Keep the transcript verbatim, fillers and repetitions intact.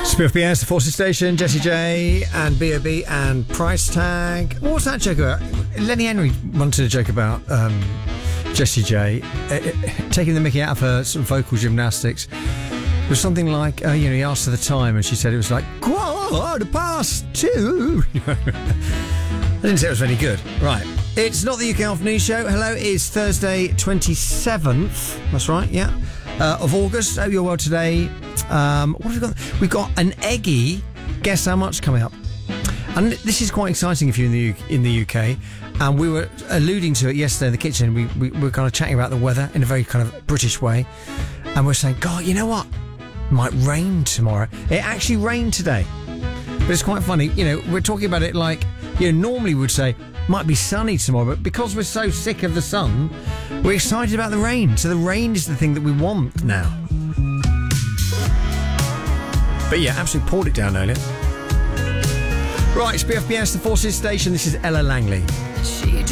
Spiff B S, the Forces Station, Jessie J and B O B and Price Tag. What was that joke about? Lenny Henry wanted a joke about um, Jessie J uh, taking the mickey out of her sort of vocal gymnastics. It was something like, uh, you know, he asked her the time and she said it was like, quarter past two. I didn't say it was very good. Right. It's not the U K Afternoon News Show. Hello, it's Thursday, twenty-seventh. That's right, yeah. Uh, of August. Hope you're well today. Um, what have we got? We've got an eggy Guess How Much coming up. And this is quite exciting if you're in the U- in the U K. And we were alluding to it yesterday in the kitchen. We, we, we were kind of chatting about the weather in a very kind of British way. And we're saying, God, you know what? It might rain tomorrow. It actually rained today. But it's quite funny. You know, we're talking about it like, you know, normally we'd say, might be sunny tomorrow. But because we're so sick of the sun, we're excited about the rain. So the rain is the thing that we want now. But yeah, absolutely poured it down earlier. Right, it's B F B S, the Forces Station. This is Ella Langley. She